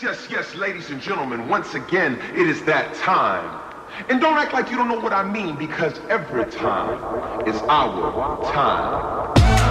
Yes, ladies and gentlemen, once again, it is that time. And don't act like you don't know what I mean, because every time is our time.